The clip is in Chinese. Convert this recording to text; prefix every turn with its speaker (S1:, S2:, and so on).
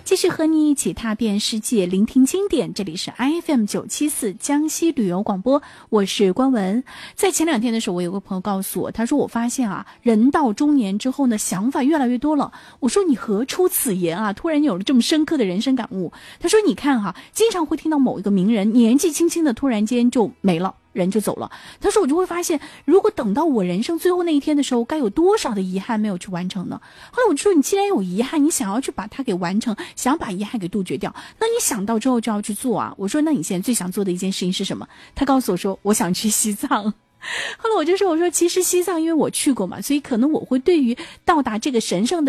S1: 继续和你一起踏遍世界，聆听经典。这里是 IFM974 江西旅游广播，我是关文。在前2天的时候，我有个朋友告诉我，他说我发现啊，人到中年之后呢，想法越来越多了。我说你何出此言啊？突然有了这么深刻的人生感悟。他说你看哈，经常会听到某一个名人年纪轻轻的突然间就没了，人就走了。他说我就会发现，如果等到我人生最后那一天的时候，该有多少的遗憾没有去完成呢？后来我就说，你既然有遗憾，你想要去把它给完成，想要把遗憾给杜绝掉，那你想到之后就要去做啊。我说那你现在最想做的一件事情是什么？他告诉我说，我想去西藏。后来我就说，其实西藏因为我去过嘛，所以可能我会对于到达这个神圣的